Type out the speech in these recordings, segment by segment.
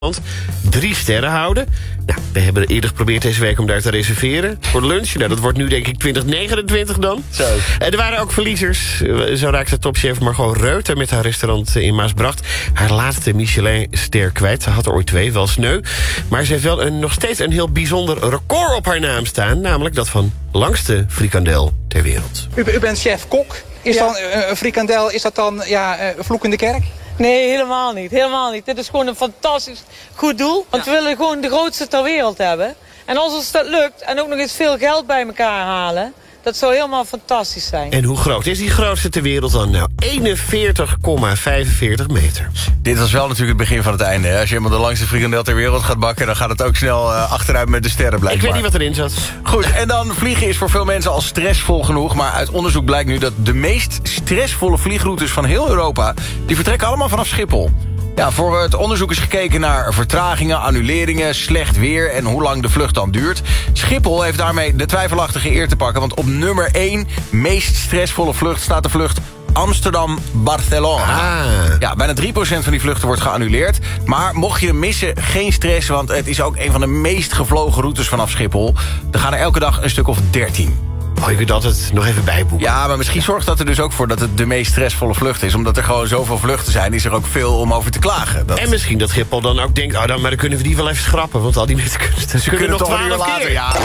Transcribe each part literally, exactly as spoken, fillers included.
Drie sterren houden. Nou, we hebben eerder geprobeerd deze week om daar te reserveren. Voor lunch. Nou, dat wordt nu denk ik twintig negenentwintig dan. Zo. En er waren ook verliezers. Zo raakte topchef Margot Reuter met haar restaurant in Maasbracht haar laatste Michelin-ster kwijt. Ze had er ooit twee, wel sneu. Maar ze heeft wel een, nog steeds een heel bijzonder record op haar naam staan. Namelijk dat van langste frikandel ter wereld. U, u bent chef-kok. Is Ja. dan uh, een frikandel, is dat dan ja, uh, vloek in de kerk? Nee, helemaal niet. Helemaal niet. Dit is gewoon een fantastisch goed doel. Want we willen gewoon de grootste ter wereld hebben. En als ons dat lukt en ook nog eens veel geld bij elkaar halen, dat zou helemaal fantastisch zijn. En hoe groot is die grootste ter wereld dan? Nou, eenenveertig komma vijfenveertig meter. Dit was wel natuurlijk het begin van het einde. Hè? Als je helemaal de langste frikandel ter wereld gaat bakken, dan gaat het ook snel uh, achteruit met de sterren, blijkbaar. Ik weet niet wat erin zat. Goed, en dan vliegen is voor veel mensen al stressvol genoeg. Maar uit onderzoek blijkt nu dat de meest stressvolle vliegroutes van heel Europa, die vertrekken allemaal vanaf Schiphol. Ja, voor het onderzoek is gekeken naar vertragingen, annuleringen, slecht weer en hoe lang de vlucht dan duurt. Schiphol heeft daarmee de twijfelachtige eer te pakken, want op nummer één meest stressvolle vlucht staat de vlucht Amsterdam-Barcelona. Ah. Ja, bijna drie procent van die vluchten wordt geannuleerd. Maar mocht je hem missen, geen stress, want het is ook een van de meest gevlogen routes vanaf Schiphol. Er gaan er elke dag een stuk of dertien. Oh, je kunt altijd nog even bijboeken. Ja, maar misschien zorgt dat er dus ook voor dat het de meest stressvolle vlucht is. Omdat er gewoon zoveel vluchten zijn, is er ook veel om over te klagen. Dat... En misschien dat Schiphol dan ook denkt, oh, dan, maar dan kunnen we die wel even schrappen. Want al die mensen kunnen, ze kunnen, nog toch een uur twaalf later, keer. ja.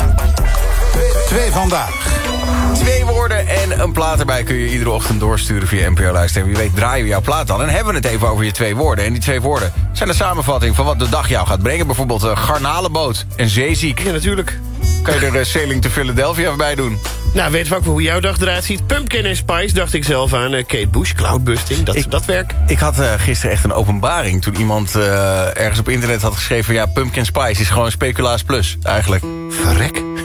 Twee vandaag. Twee woorden en een plaat erbij kun je iedere ochtend doorsturen via N P O-luister. En wie weet draaien we jouw plaat dan. En hebben we het even over je twee woorden. En die twee woorden zijn de samenvatting van wat de dag jou gaat brengen. Bijvoorbeeld uh, garnalenboot en zeeziek. Ja, natuurlijk. Kan je er uh, Sailing to Philadelphia bij doen? Nou, weten we ook hoe jouw dag eruit ziet. Pumpkin en Spice dacht ik zelf aan. Uh, Kate Bush, cloudbusting, dat, Ik- dat werk. Ik had uh, gisteren echt een openbaring toen iemand uh, ergens op internet had geschreven... ja, Pumpkin Spice is gewoon speculaas plus, eigenlijk. Verrek.